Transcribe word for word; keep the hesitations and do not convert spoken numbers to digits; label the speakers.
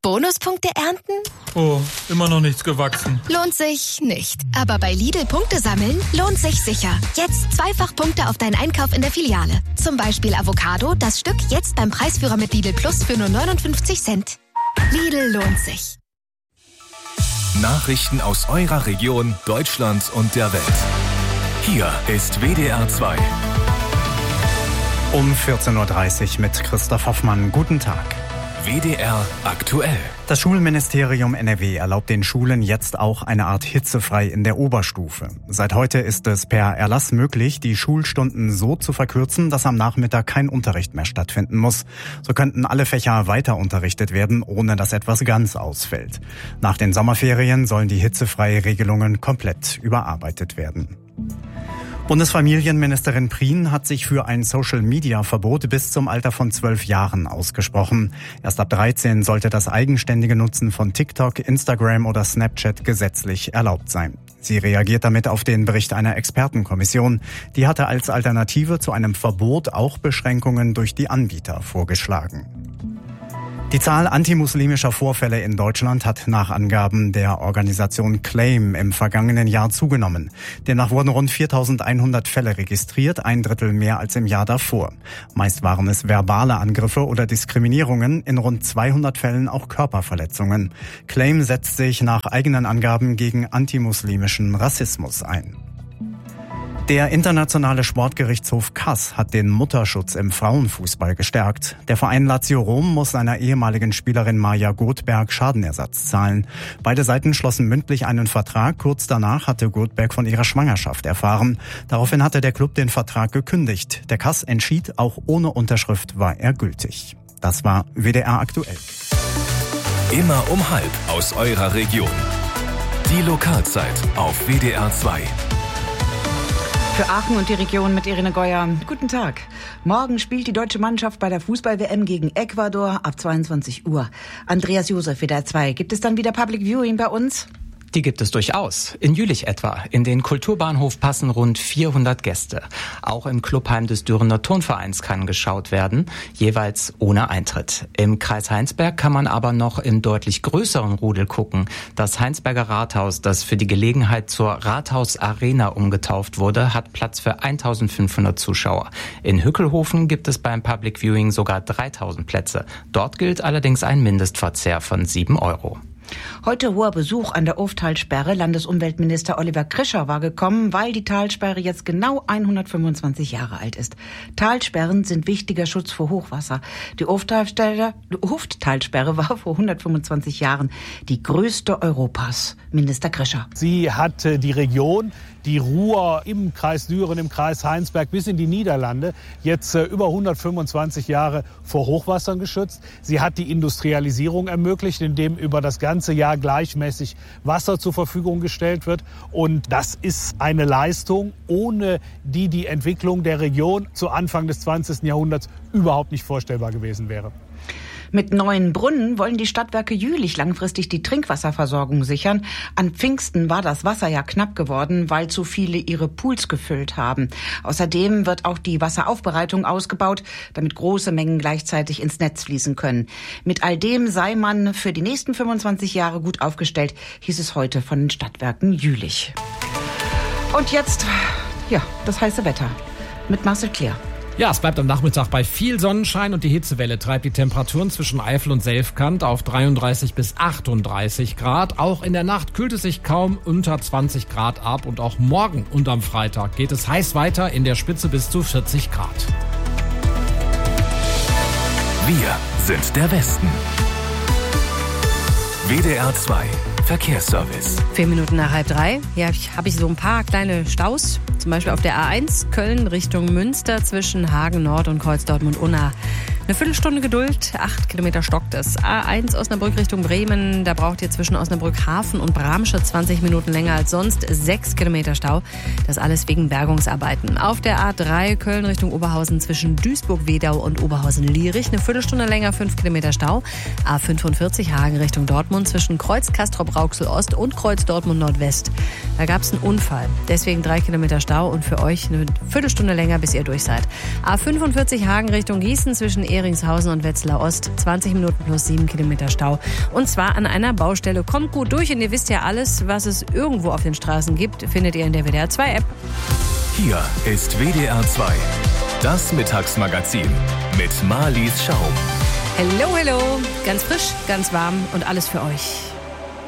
Speaker 1: Bonuspunkte ernten?
Speaker 2: Oh, immer noch nichts gewachsen.
Speaker 1: Lohnt sich nicht. Aber bei Lidl Punkte sammeln lohnt sich sicher. Jetzt zweifach Punkte auf deinen Einkauf in der Filiale. Zum Beispiel Avocado, das Stück jetzt beim Preisführer mit Lidl Plus für nur neunundfünfzig Cent. Lidl lohnt sich.
Speaker 3: Nachrichten aus eurer Region, Deutschland und der Welt. Hier ist W D R zwei.
Speaker 4: Um vierzehn Uhr dreißig mit Christoph Hoffmann. Guten Tag.
Speaker 3: W D R aktuell.
Speaker 4: Das Schulministerium N R W erlaubt den Schulen jetzt auch eine Art hitzefrei in der Oberstufe. Seit heute ist es per Erlass möglich, die Schulstunden so zu verkürzen, dass am Nachmittag kein Unterricht mehr stattfinden muss. So könnten alle Fächer weiter unterrichtet werden, ohne dass etwas ganz ausfällt. Nach den Sommerferien sollen die hitzefreie Regelungen komplett überarbeitet werden. Bundesfamilienministerin Prien hat sich für ein Social-Media-Verbot bis zum Alter von zwölf Jahren ausgesprochen. Erst ab dreizehn sollte das eigenständige Nutzen von TikTok, Instagram oder Snapchat gesetzlich erlaubt sein. Sie reagiert damit auf den Bericht einer Expertenkommission. Die hatte als Alternative zu einem Verbot auch Beschränkungen durch die Anbieter vorgeschlagen. Die Zahl antimuslimischer Vorfälle in Deutschland hat nach Angaben der Organisation Claim im vergangenen Jahr zugenommen. Demnach wurden rund viertausendeinhundert Fälle registriert, ein Drittel mehr als im Jahr davor. Meist waren es verbale Angriffe oder Diskriminierungen, in rund zweihundert Fällen auch Körperverletzungen. Claim setzt sich nach eigenen Angaben gegen antimuslimischen Rassismus ein. Der internationale Sportgerichtshof Kass hat den Mutterschutz im Frauenfußball gestärkt. Der Verein Lazio Rom muss seiner ehemaligen Spielerin Maja Goldberg Schadenersatz zahlen. Beide Seiten schlossen mündlich einen Vertrag. Kurz danach hatte Goldberg von ihrer Schwangerschaft erfahren. Daraufhin hatte der Club den Vertrag gekündigt. Der Kass entschied, auch ohne Unterschrift war er gültig. Das war W D R aktuell.
Speaker 3: Immer um halb aus eurer Region. Die Lokalzeit auf W D R zwei.
Speaker 5: Für Aachen und die Region mit Irene Geuer. Guten Tag. Morgen spielt die deutsche Mannschaft bei der Fußball-W M gegen Ecuador ab zweiundzwanzig Uhr. Andreas Josef, W D R zwei. Gibt es dann wieder Public Viewing bei uns?
Speaker 6: Die gibt es durchaus. In Jülich etwa. In den Kulturbahnhof passen rund vierhundert Gäste. Auch im Clubheim des Dürener Turnvereins kann geschaut werden, jeweils ohne Eintritt. Im Kreis Heinsberg kann man aber noch im deutlich größeren Rudel gucken. Das Heinsberger Rathaus, das für die Gelegenheit zur Rathaus-Arena umgetauft wurde, hat Platz für eintausendfünfhundert Zuschauer. In Hückelhofen gibt es beim Public Viewing sogar dreitausend Plätze. Dort gilt allerdings ein Mindestverzehr von sieben Euro.
Speaker 5: Heute hoher Besuch an der Urf-Talsperre. Landesumweltminister Oliver Krischer war gekommen, weil die Talsperre jetzt genau hundertfünfundzwanzig Jahre alt ist. Talsperren sind wichtiger Schutz vor Hochwasser. Die Urf-Talsperre war vor hundertfünfundzwanzig Jahren die größte Europas. Minister Krischer.
Speaker 7: Sie hat die Region, die Ruhr im Kreis Düren, im Kreis Heinsberg bis in die Niederlande jetzt über hundertfünfundzwanzig Jahre vor Hochwassern geschützt. Sie hat die Industrialisierung ermöglicht, indem über das ganze Jahr gleichmäßig Wasser zur Verfügung gestellt wird. Und das ist eine Leistung, ohne die die Entwicklung der Region zu Anfang des zwanzigsten Jahrhunderts überhaupt nicht vorstellbar gewesen wäre.
Speaker 5: Mit neuen Brunnen wollen die Stadtwerke Jülich langfristig die Trinkwasserversorgung sichern. An Pfingsten war das Wasser ja knapp geworden, weil zu viele ihre Pools gefüllt haben. Außerdem wird auch die Wasseraufbereitung ausgebaut, damit große Mengen gleichzeitig ins Netz fließen können. Mit all dem sei man für die nächsten fünfundzwanzig Jahre gut aufgestellt, hieß es heute von den Stadtwerken Jülich. Und jetzt, ja, das heiße Wetter mit Marcel Kleer.
Speaker 8: Ja, es bleibt am Nachmittag bei viel Sonnenschein und die Hitzewelle treibt die Temperaturen zwischen Eifel und Selfkant auf dreiunddreißig bis achtunddreißig Grad. Auch in der Nacht kühlt es sich kaum unter zwanzig Grad ab und auch morgen und am Freitag geht es heiß weiter, in der Spitze bis zu vierzig Grad.
Speaker 3: Wir sind der Westen. W D R zwei Verkehrsservice.
Speaker 9: Vier Minuten nach halb drei. Hier habe ich so ein paar kleine Staus. Zum Beispiel auf der A eins Köln Richtung Münster zwischen Hagen Nord und Kreuz Dortmund-Unna. Eine Viertelstunde Geduld, acht Kilometer stockt es. A eins Osnabrück Richtung Bremen, da braucht ihr zwischen Osnabrück Hafen und Bramsche zwanzig Minuten länger als sonst. sechs Kilometer Stau, das alles wegen Bergungsarbeiten. Auf der A drei Köln Richtung Oberhausen zwischen Duisburg-Wedau und Oberhausen-Lierich, eine Viertelstunde länger, fünf Kilometer Stau. A fünfundvierzig Hagen Richtung Dortmund zwischen Kreuz Castrop-Rauxel Ost und Kreuz Dortmund Nordwest. Da gab es einen Unfall, deswegen drei Kilometer Stau und für euch eine Viertelstunde länger, bis ihr durch seid. A fünfundvierzig Hagen Richtung Gießen zwischen Ehringshausen und Wetzlar Ost. zwanzig Minuten plus sieben Kilometer Stau. Und zwar an einer Baustelle. Kommt gut durch und ihr wisst ja, alles, was es irgendwo auf den Straßen gibt, findet ihr in der W D R zwei App.
Speaker 3: Hier ist W D R zwei, das Mittagsmagazin mit Marlies Schaum.
Speaker 9: Hello, hello. Ganz frisch, ganz warm und alles für euch.